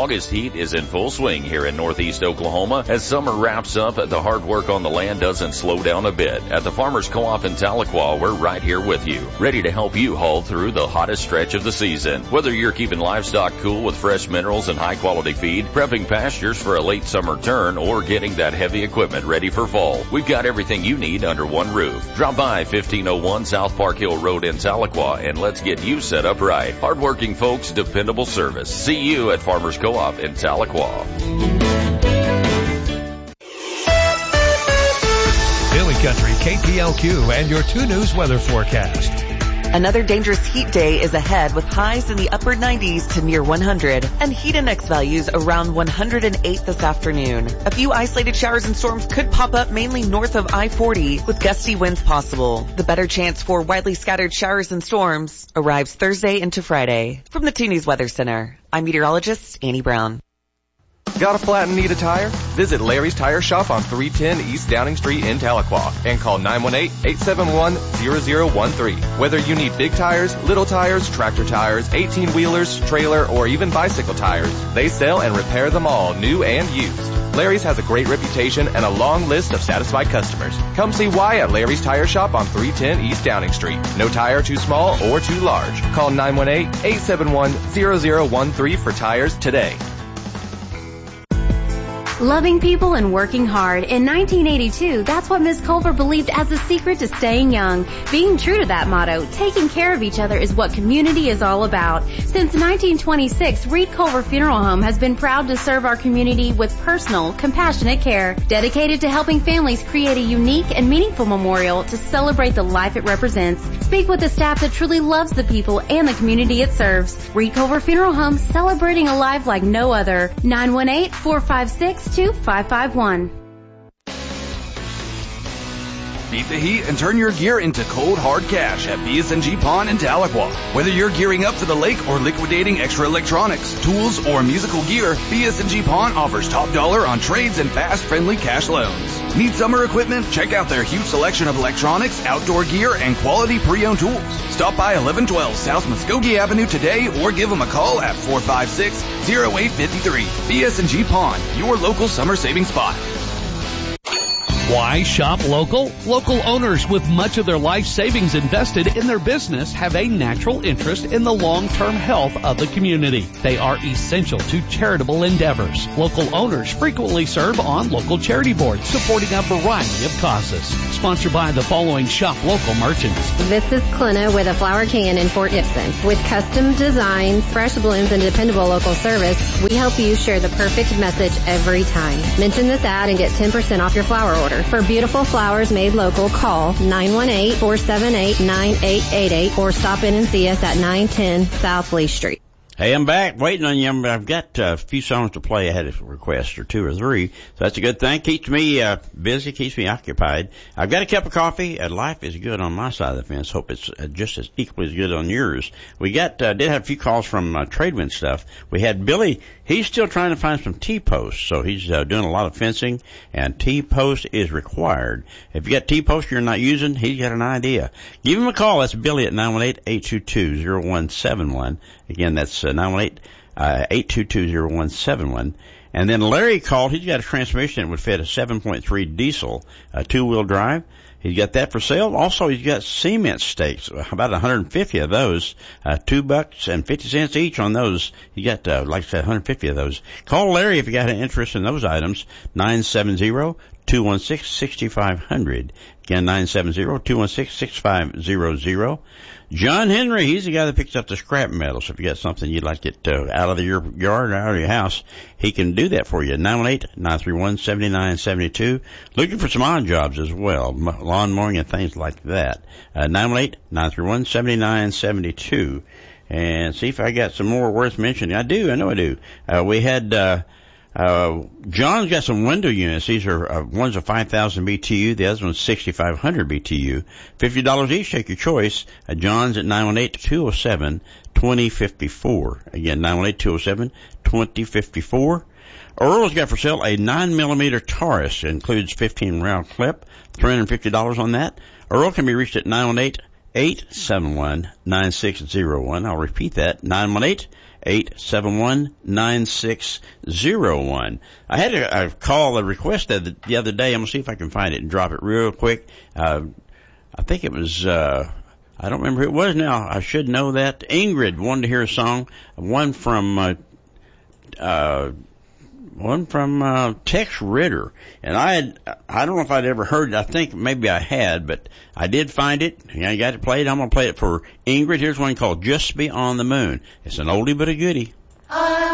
August heat is in full swing here in Northeast Oklahoma. As summer wraps up, the hard work on the land doesn't slow down a bit. At the Farmers Co-op in Tahlequah, we're right here with you, ready to help you haul through the hottest stretch of the season. Whether you're keeping livestock cool with fresh minerals and high-quality feed, prepping pastures for a late summer turn, or getting that heavy equipment ready for fall, we've got everything you need under one roof. Drop by 1501 South Park Hill Road in Tahlequah and let's get you set up right. Hardworking folks, dependable service. See you at Farmers Co-op in Tahlequah. Daily Country, KPLQ, and your 2 News weather forecast. Another dangerous heat day is ahead with highs in the upper 90s to near 100 and heat index values around 108 this afternoon. A few isolated showers and storms could pop up mainly north of I-40 with gusty winds possible. The better chance for widely scattered showers and storms arrives Thursday into Friday. From the 2 News Weather Center, I'm meteorologist Annie Brown. Got a flat and need a tire? Visit Larry's Tire Shop on 310 East Downing Street in Tahlequah and call 918-871-0013. Whether you need big tires, little tires, tractor tires, 18-wheelers, trailer, or even bicycle tires, they sell and repair them all, new and used. Larry's has a great reputation and a long list of satisfied customers. Come see why at Larry's Tire Shop on 310 East Downing Street. No tire too small or too large. Call 918-871-0013 for tires today. Loving people and working hard. In 1982, that's what Ms. Culver believed as the secret to staying young. Being true to that motto, taking care of each other is what community is all about. Since 1926, Reed Culver Funeral Home has been proud to serve our community with personal, compassionate care, dedicated to helping families create a unique and meaningful memorial to celebrate the life it represents. Speak with the staff that truly loves the people and the community it serves. Reed Culver Funeral Home, celebrating a life like no other. 918-456-2551. Beat the heat and turn your gear into cold, hard cash at BS&G Pawn in Tahlequah. Whether you're gearing up for the lake or liquidating extra electronics, tools, or musical gear, BS&G Pawn offers top dollar on trades and fast, friendly cash loans. Need summer equipment? Check out their huge selection of electronics, outdoor gear, and quality pre-owned tools. Stop by 1112 South Muskogee Avenue today or give them a call at 456-0853. BS&G Pawn, your local summer saving spot. Why shop local? Local owners with much of their life savings invested in their business have a natural interest in the long-term health of the community. They are essential to charitable endeavors. Local owners frequently serve on local charity boards supporting a variety of causes. Sponsored by the following shop local merchants. This is Clina with a flower can in Fort Gibson. With custom designs, fresh blooms, and dependable local service, we help you share the perfect message every time. Mention this ad and get 10% off your flower order. For beautiful flowers made local, call 918-478-9888 or stop in and see us at 910 South Lee Street. Hey, I'm back waiting on you. I've got a few songs to play. I had a request or 2 or 3, so that's a good thing. Keeps me busy, keeps me occupied. I've got a cup of coffee. Life is good on my side of the fence. Hope it's just as equally as good on yours. We did have a few calls from Tradewind stuff. We had Billy. He's still trying to find some T-posts, so he's doing a lot of fencing, and T-post is required. If you got T-post you're not using, he's got an idea. Give him a call. That's Billy at 918-822-0171. Again, that's 918-822-0171. And then Larry called. He's got a transmission that would fit a 7.3 diesel, 2-wheel drive. He's got that for sale. Also, he's got cement stakes, about 150 of those, $2.50 each on those. He got, like I said, 150 of those. Call Larry if you got an interest in those items, 970-216-6500. Again, 970-216-6500. John Henry, he's the guy that picks up the scrap metal. So if you got something you'd like to get out of your yard or out of your house, he can do that for you. 918-931-7972. Looking for some odd jobs as well, lawn mowing and things like that. 918-931-7972. And see if I got some more worth mentioning. I know I do. We had John's got some window units. These are, one's a 5,000 BTU, the other one's 6,500 BTU. $50 each, take your choice. John's at 918-207-2054. Again, 918-207-2054. Earl's got for sale a 9mm Taurus. It includes 15 round clip, $350 on that. Earl can be reached at 918-871-9601. I'll repeat that, 918 871-9601. I had a call, a request the other day. I'm going to see if I can find it and drop it real quick. I think it was, I don't remember who it was now. I should know that. Ingrid wanted to hear a song, one from Tex Ritter. And I don't know if I'd ever heard it. I think maybe I had, but I did find it. I got it played. I'm going to play it for Ingrid. Here's one called Just Beyond the Moon. It's an oldie but a goodie.